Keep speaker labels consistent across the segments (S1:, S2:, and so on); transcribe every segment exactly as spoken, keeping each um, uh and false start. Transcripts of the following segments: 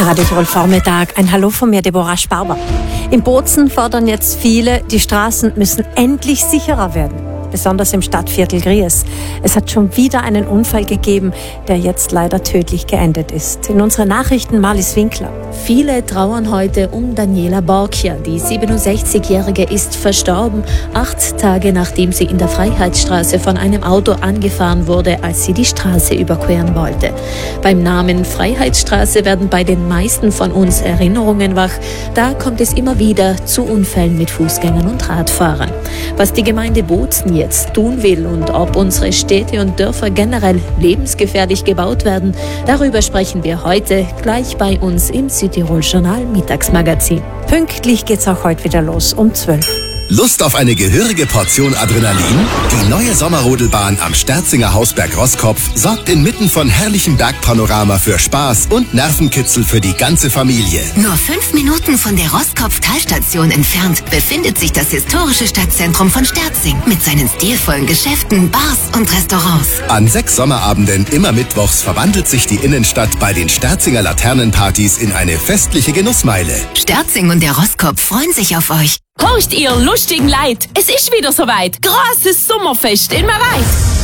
S1: Der Radio Tirol Vormittag. Ein Hallo von mir, Deborah Sparber. In Bozen fordern jetzt viele, die Straßen müssen endlich sicherer werden. Besonders im Stadtviertel Gries. Es hat schon wieder einen Unfall gegeben, der jetzt leider tödlich geendet ist. In unseren Nachrichten Marlies Winkler.
S2: Viele trauern heute um Daniela Borchia. Die siebenundsechzigjährige ist verstorben, acht Tage nachdem sie in der Freiheitsstraße von einem Auto angefahren wurde, als sie die Straße überqueren wollte. Beim Namen Freiheitsstraße werden bei den meisten von uns Erinnerungen wach. Da kommt es immer wieder zu Unfällen mit Fußgängern und Radfahrern. Was die Gemeinde Bozen jetzt tun will und ob unsere Städte und Dörfer generell lebensgefährlich gebaut werden, darüber sprechen wir heute gleich bei uns im Südtirol Journal Mittagsmagazin.
S1: Pünktlich geht's auch heute wieder los um zwölf.
S3: Lust auf eine gehörige Portion Adrenalin? Die neue Sommerrodelbahn am Sterzinger Hausberg Roskopf sorgt inmitten von herrlichem Bergpanorama für Spaß und Nervenkitzel für die ganze Familie.
S4: Nur fünf Minuten von der Roskopf-Talstation entfernt befindet sich das historische Stadtzentrum von Sterzing mit seinen stilvollen Geschäften, Bars und Restaurants.
S3: An sechs Sommerabenden immer mittwochs verwandelt sich die Innenstadt bei den Sterzinger Laternenpartys in eine festliche Genussmeile.
S4: Sterzing und der Roskopf freuen sich auf euch.
S5: Horcht ihr lustigen Leid, es ist wieder soweit. Grosses Sommerfest in Mareit.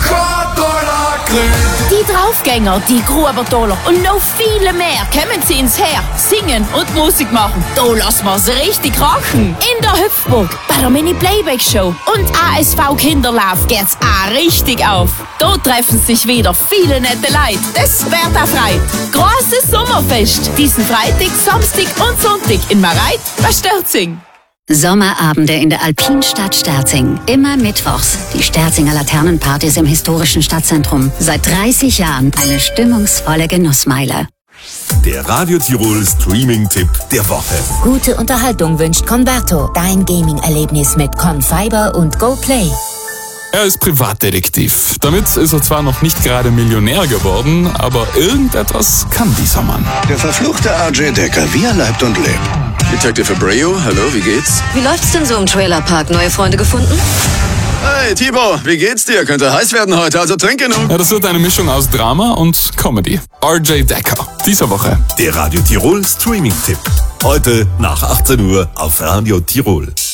S5: Die Draufgänger, die Grubertoler und noch viele mehr kommen sie ins Her, singen und Musik machen. Da lassen wir's richtig krachen. In der Hüpfburg, bei der Mini-Playback-Show und A S V Kinderlauf geht's auch richtig auf. Da treffen sich wieder viele nette Leute. Das wird auch freit. Grosses Sommerfest, diesen Freitag, Samstag und Sonntag in Mareit bei Sterzing.
S4: Sommerabende in der Alpinstadt Sterzing. Immer mittwochs. Die Sterzinger Laternenpartys im historischen Stadtzentrum. Seit dreißig Jahren eine stimmungsvolle Genussmeile.
S6: Der Radio Tirol Streaming-Tipp der Woche.
S7: Gute Unterhaltung wünscht Converto. Dein Gaming-Erlebnis mit Confiber und GoPlay.
S8: Er ist Privatdetektiv. Damit ist er zwar noch nicht gerade Millionär geworden, aber irgendetwas kann dieser Mann.
S9: Der verfluchte R J Decker, wie er leibt und lebt.
S10: Detective Abreu, hallo, wie geht's?
S11: Wie läuft's denn so im Trailerpark? Neue Freunde gefunden?
S10: Hey, Tibor, wie geht's dir? Könnte heiß werden heute, also trink genug.
S8: Ja, das wird eine Mischung aus Drama und Comedy. R J Decker, diese Woche.
S6: Der Radio Tirol Streaming-Tipp. Heute nach achtzehn Uhr auf Radio Tirol.